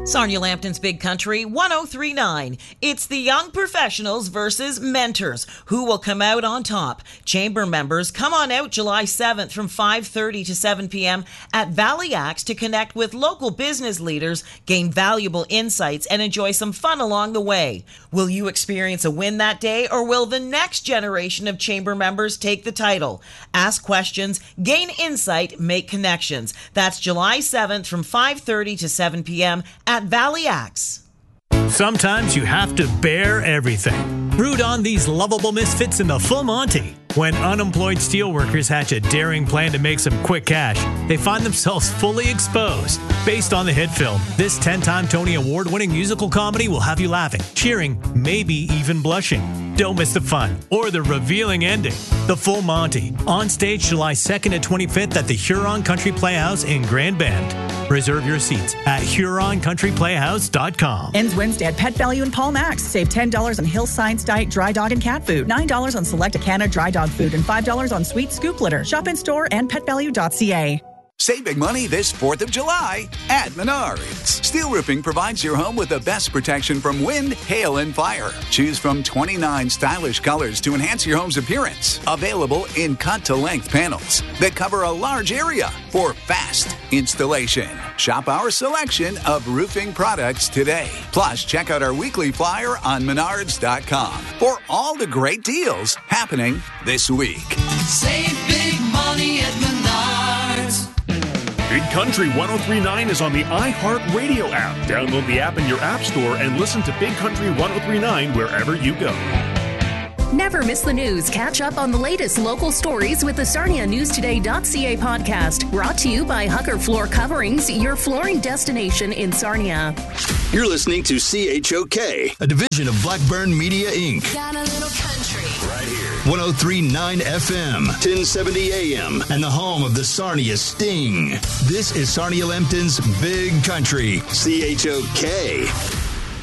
Sarnia Lambton's Big Country 1039. It's the young professionals versus mentors. Who will come out on top? Chamber members, come on out July 7th from 5:30 to 7 p.m. at Valley Axe to connect with local business leaders, gain valuable insights, and enjoy some fun along the way. Will you experience a win that day, or will the next generation of chamber members take the title? Ask questions, gain insight, make connections. That's July 7th from 5:30 to 7 p.m. at Valley Axe. Sometimes you have to bear everything. Root on these lovable misfits in the Full Monty. When unemployed steelworkers hatch a daring plan to make some quick cash, they find themselves fully exposed. Based on the hit film, this 10-time Tony Award-winning musical comedy will have you laughing, cheering, maybe even blushing. Don't miss the fun or the revealing ending. The Full Monty, on stage July 2nd and 25th at the Huron Country Playhouse in Grand Bend. Reserve your seats at HuronCountryPlayhouse.com. Ends Wednesday at Pet Value in Palm Axe. Save $10 on Hill Science Diet Dry Dog and Cat Food, $9 on Select Acana Dry Dog Food, and $5 on Sweet Scoop Litter. Shop in store and petvalue.ca. Save big money this 4th of July at Menards. Steel Roofing provides your home with the best protection from wind, hail, and fire. Choose from 29 stylish colors to enhance your home's appearance. Available in cut-to-length panels that cover a large area for fast installation. Shop our selection of roofing products today. Plus, check out our weekly flyer on Menards.com for all the great deals happening this week. Save big money at Menards. Big Country 1039 is on the iHeartRadio app. Download the app in your app store and listen to Big Country 1039 wherever you go. Never miss the news. Catch up on the latest local stories with the SarniaNewsToday.ca podcast. Brought to you by Hucker Floor Coverings, your flooring destination in Sarnia. You're listening to CHOK, a division of Blackburn Media, Inc. Got a little country. Right here. 103.9 FM, 1070 AM, and the home of the Sarnia Sting. This is Sarnia Lambton's Big Country, CHOK.